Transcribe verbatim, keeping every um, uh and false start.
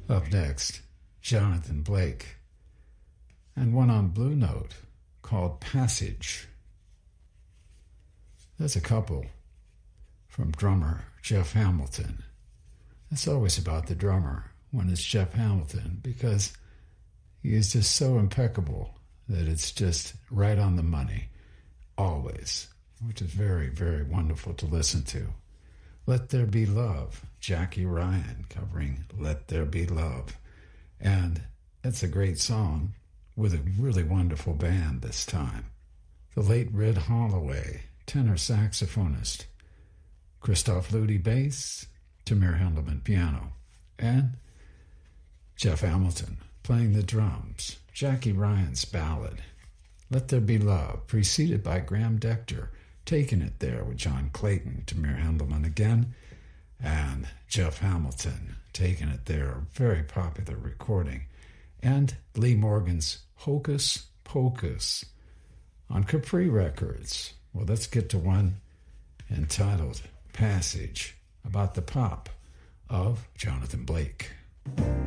Up next, Jonathan Blake, and one on Blue Note called Passage. There's a couple from drummer Jeff Hamilton. It's always about the drummer when it's Jeff Hamilton, because he is just so impeccable that it's just right on the money, always, which is very, very wonderful to listen to. Let There Be Love, Jackie Ryan covering Let There Be Love. And it's a great song with a really wonderful band this time. The late Red Holloway, tenor saxophonist, Christoph Ludi bass, Tamir Hendelman piano, and Jeff Hamilton playing the drums. Jackie Ryan's ballad, Let There Be Love, preceded by Graham Decter, taking it there with John Clayton, Tamir Hendelman again, and Jeff Hamilton taking it there, a very popular recording, and Lee Morgan's Hocus Pocus on Capri Records. Well, let's get to one entitled Passage, about the pop of Jonathan Blake.